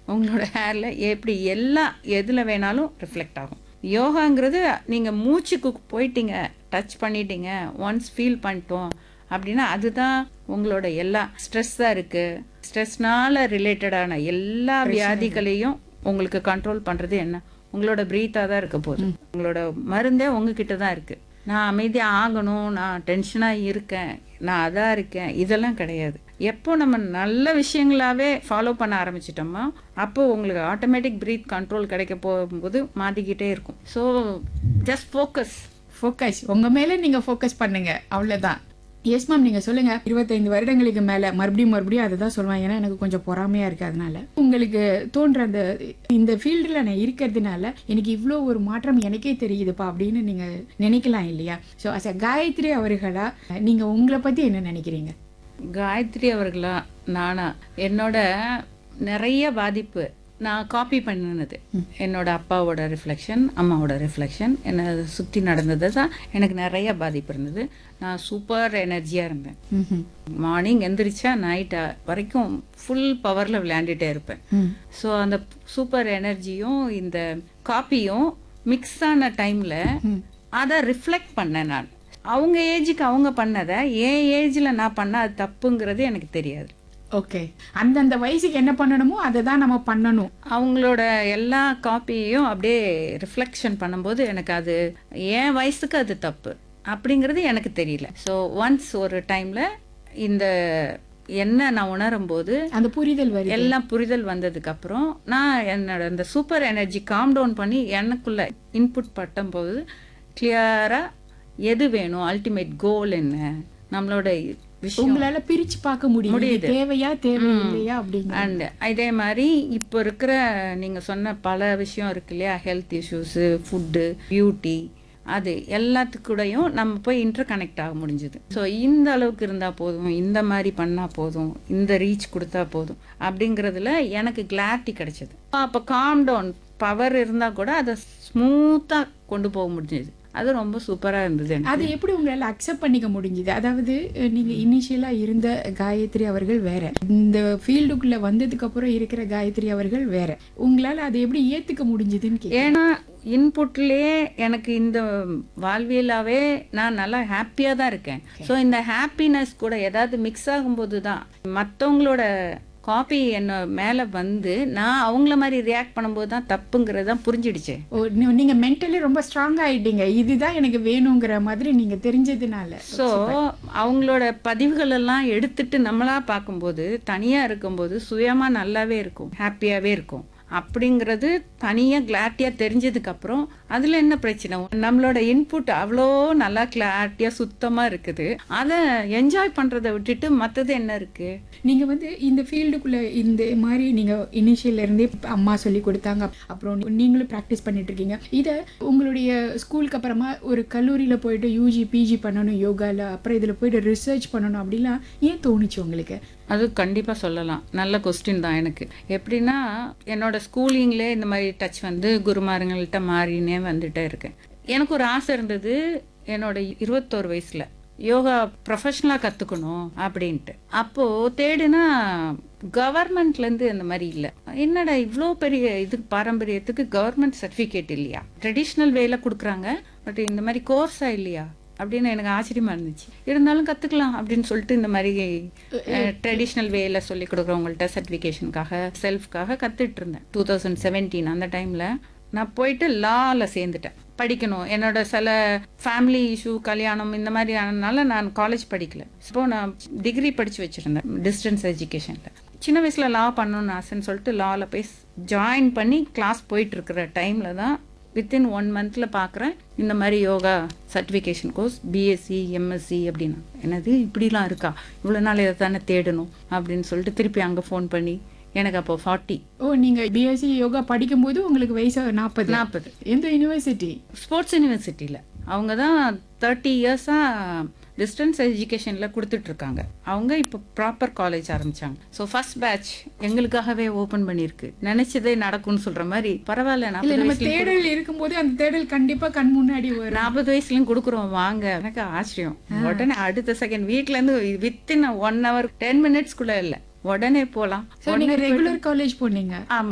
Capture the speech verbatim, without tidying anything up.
உங்களோட ஹேர்ல எப்படி எல்லாம் எதுல வேணாலும் ரிஃப்ளெக்ட் ஆகும். யோகாங்கிறது நீங்க மூச்சுக்கு போயிட்டீங்க, டச் பண்ணிட்டீங்க, ஒன்ஸ் ஃபீல் பண்ணிட்டோம் அப்படின்னா அதுதான் உங்களோட எல்லா ஸ்ட்ரெஸ்ஸா இருக்கு, ஸ்ட்ரெஸ்னால ரிலேட்டடான எல்லா வியாதிகளையும் உங்களுக்கு கண்ட்ரோல் பண்றது என்ன? உங்களோட பிரீத்தா தான் இருக்க போகுது. உங்களோட மருந்தே உங்ககிட்ட தான் இருக்கு. நான் அமைதியா ஆகணும், நான் டென்ஷனா இருக்கேன், நான் அதா இருக்கேன், இதெல்லாம் கிடையாது. எப்போ நம்ம நல்ல விஷயங்களாவே ஃபாலோ பண்ண ஆரம்பிச்சிட்டோமோ அப்போ உங்களுக்கு ஆட்டோமேட்டிக் பிரீத் கண்ட்ரோல் கிடைக்க போகும்போது மாட்டிக்கிட்டே இருக்கும். ஸோ ஜஸ்ட் ஃபோக்கஸ் ஃபோக்கஸ் உங்க மேல நீங்க ஃபோக்கஸ் பண்ணுங்க, அவ்வளவுதான். எஸ் மேம், நீங்க சொல்லுங்க. இருபத்தைந்து வருடங்களுக்கு மேல மறுபடியும் மறுபடியும் அதை தான் சொல்லுவேன், ஏன்னா எனக்கு கொஞ்சம் பொறாமையா இருக்கு. அதனால உங்களுக்கு தோன்ற அந்த இந்த ஃபீல்டுல நான் இருக்கிறதுனால எனக்கு இவ்வளோ ஒரு மாற்றம் எனக்கே தெரியுதுப்பா அப்படின்னு நீங்க நினைக்கலாம் இல்லையா? ஸோ அஸ் அ காயத்ரி அவர்களா நீங்க உங்களை பத்தி என்ன நினைக்கிறீங்க? காயத்ரி அவர்களா நானா என்னோட நிறைய பாதிப்பு நான் காப்பி பண்ணினது. என்னோட அப்பாவோட ரிஃப்ளெக்ஷன், அம்மாவோட ரிஃப்ளெக்ஷன், என்னை சுற்றி நடந்தது தான் எனக்கு நிறைய பாதிப்பு இருந்தது. நான் சூப்பர் எனர்ஜியாக இருந்தேன். மார்னிங் எந்திரிச்சா நைட் வரைக்கும் ஃபுல் பவரில் விளையாண்டுட்டே இருப்பேன். ஸோ அந்த சூப்பர் எனர்ஜியும் இந்த காப்பியும் மிக்ஸ் ஆன டைமில் அதை ரிஃப்ளெக்ட் பண்ணேன் நான். அவங்க ஏஜுக்கு அவங்க பண்ணதை என் ஏஜில் நான் பண்ண அது தப்புங்கிறது எனக்கு தெரியாது. ஓகே, அந்தந்த வயசுக்கு என்ன பண்ணணுமோ அதை தான் நம்ம பண்ணணும். அவங்களோட எல்லா காப்பியையும் அப்படியே ரிஃப்ளெக்ஷன் பண்ணும்போது எனக்கு அது என் வயசுக்கு அது தப்பு அப்படிங்கிறது எனக்கு தெரியல. ஸோ ஒன்ஸ் ஒரு டைம்ல இந்த என்ன நான் உணரும் போது அந்த புரிதல் வருது. எல்லாம் புரிதல் வந்ததுக்கு அப்புறம் நான் என்னோட அந்த சூப்பர் எனர்ஜி காம் டவுன் பண்ணி எனக்குள்ள இன்புட் பட்டும் போது கிளியரா எது வேணும், அல்டிமேட் கோல் என்ன, நம்மளோட உங்களால பிரிச்சு பார்க்க முடியுது, தேவையா தேவையில்லையா அப்படிங்க. அண்ட் இதே மாதிரி இப்போ இருக்கிற நீங்க சொன்ன பல விஷயம் இருக்கு இல்லையா, ஹெல்த் இஷ்யூஸ், ஃபுட்டு, பியூட்டி, அது எல்லாத்துக்கூடையும் நம்ம போய் இன்டர் கனெக்ட் ஆக முடிஞ்சது. ஸோ இந்த அளவுக்கு இருந்தா போதும், இந்த மாதிரி பண்ணா போதும், இந்த ரீச் கொடுத்தா போதும் அப்படிங்கிறதுல எனக்கு கிளாரிட்டி கிடைச்சது. அப்போ காம் டவுன் பவர் இருந்தா கூட அதை ஸ்மூத்தா கொண்டு போக முடிஞ்சது. அது ரொம்ப சூப்பரா இருந்தது. அது எப்படி உங்களால அக்செப்ட் பண்ணிக்க முடிஞ்சது? அதாவது நீங்க இனிஷியலா இருந்த காயத்ரி அவர்கள் வேற, இந்த ஃபீல்டுக்குள்ள வந்ததுக்கு அப்புறம் இருக்கிற காயத்ரி அவர்கள் வேற. உங்களால அதை எப்படி ஏத்துக்க முடிஞ்சதுன்னு? ஏன்னா இன்புட்லயே எனக்கு இந்த வாழ்வியலாவே நான் நல்லா ஹாப்பியா தான் இருக்கேன். ஸோ இந்த ஹாப்பினஸ் கூட ஏதாவது மிக்ஸ் ஆகும்போது தான் மற்றவங்களோட காப்பி என்ன மேல வந்து நான் அவங்கள மாதிரி ரியாக்ட் பண்ணும்போது தான் தப்புங்கிறது தான் புரிஞ்சிடுச்சு. நீங்க மென்டலி ரொம்ப ஸ்ட்ராங் ஆயிட்டீங்க, இதுதான் எனக்கு வேணுங்கிற மாதிரி நீங்க தெரிஞ்சதுனால. ஸோ அவங்களோட பதிவுகள் எல்லாம் எடுத்துட்டு நம்மளா பார்க்கும்போது தனியா இருக்கும்போது சுயமா நல்லாவே இருக்கும், ஹாப்பியாவே இருக்கும். அப்படிங்கிறது தனியா கிளாரிட்டியா தெரிஞ்சதுக்கு அப்புறம் அதுல என்ன பிரச்சனை, நம்மளோட இன்புட் அவ்வளோ நல்லா கிளாரிட்டியா சுத்தமா இருக்குது. அதை என்ஜாய் பண்றதை விட்டுட்டு மற்றது என்ன இருக்கு? நீங்க வந்து இந்த ஃபீல்டுக்குள்ள இந்த மாதிரி நீங்க இனிஷியல்ல இருந்தே அம்மா சொல்லி கொடுத்தாங்க, அப்புறம் நீங்களும் ப்ராக்டிஸ் பண்ணிட்டு இருக்கீங்க. இதை உங்களுடைய ஸ்கூலுக்கு அப்புறமா ஒரு கல்லூரியில போயிட்டு யூஜி பிஜி பண்ணணும் யோகால, அப்புறம் இதுல போயிட்டு ரிசர்ச் பண்ணணும் அப்படிலாம் ஏன் தோணுச்சு உங்களுக்கு? அது கண்டிப்பா சொல்லலாம், நல்ல கொஸ்டின் தான். எனக்கு எப்படின்னா என்னோட ஸ்கூலிங்ல இந்த மாதிரி டச் வந்து குருமாருங்கள்ட்ட மாறினே வந்துட்டே இருக்கேன். எனக்கு ஒரு ஆசை இருந்தது என்னோட இருபத்தோரு வயசுல யோகா ப்ரொஃபஷனலா கத்துக்கணும் அப்படின்ட்டு. அப்போ தேடுனா கவர்மெண்ட்ல இருந்து அந்த மாதிரி இல்லை. என்னடா இவ்வளோ பெரிய இது பாரம்பரியத்துக்கு கவர்மெண்ட் சர்டிஃபிகேட் இல்லையா, ட்ரெடிஷ்னல் வேல கொடுக்குறாங்க, பட் இந்த மாதிரி கோர்ஸா இல்லையா அப்படின்னு எனக்கு ஆச்சரியமா இருந்துச்சு. இருந்தாலும் கத்துக்கலாம் அப்படின்னு சொல்லிட்டு இந்த மாதிரி ட்ரெடிஷ்னல் வேல சொல்லி கொடுக்குறவங்கள்ட்ட சர்டிஃபிகேஷனுக்காக செல்ஃப்காக கத்துட்டு இருந்தேன். டூ தௌசண்ட் செவன்டீன் அந்த டைம்ல நான் போயிட்டு லால சேர்ந்துட்டேன். படிக்கணும், என்னோட சில ஃபேமிலி இஷ்யூ, கல்யாணம் இந்த மாதிரி ஆனதுனால நான் காலேஜ் படிக்கல. இப்போ நான் டிகிரி படிச்சு வச்சிருந்தேன் டிஸ்டன்ஸ் எஜுகேஷன்ல. சின்ன வயசுல லா பண்ணணும்னு ஆசைன்னு சொல்லிட்டு லால போய் ஜாயின் பண்ணி கிளாஸ் போயிட்டு இருக்கிற டைம்ல தான் வித்தின் ஒன் மந்த்ல பார்க்குறேன் இந்த மாதிரி yoga certification course BSc MSc அப்படின்னா. என்னது இப்படிலாம் இருக்கா, இவ்வளோ நாள் இதை தானே தேடணும் அப்படின்னு சொல்லிட்டு திருப்பி அங்கே ஃபோன் பண்ணி எனக்கு அப்போ ஃபார்ட்டி. ஓ, நீங்க பிஎஸ்சி யோகா படிக்கும்போது உங்களுக்கு வயசு நாற்பது? நாற்பது. எந்த யூனிவர்சிட்டி? ஸ்போர்ட்ஸ் யூனிவர்சிட்டியில். அவங்க தான் தேர்ட்டி இயர்ஸாக டிஸ்டன்ஸ் எஜுகேஷனில் கொடுத்துட்டு இருக்காங்க. அவங்க இப்போ ப்ராப்பர் காலேஜ் ஆரம்பிச்சாங்க. ஸோ ஃபர்ஸ்ட் பேட்ச் எங்களுக்காகவே ஓப்பன் பண்ணியிருக்கு. நினைச்சதே நடக்கும்னு சொல்ற மாதிரி. பரவாயில்ல, நம்ம தேடல் இருக்கும்போது அந்த தேடல் கண்டிப்பா கண் முன்னாடி வரும். நாற்பது வயசுலயும் கொடுக்குறோம் வாங்க. எனக்கு ஆச்சரியம். உடனே அடுத்த செகண்ட் வீட்ல இருந்து வித்தின் ஒன் ஹவர் டென் மினிட்ஸ்குள்ள இல்லை, உடனே போலாம். ரெகுலர் காலேஜ் போனீங்க? ஆமா.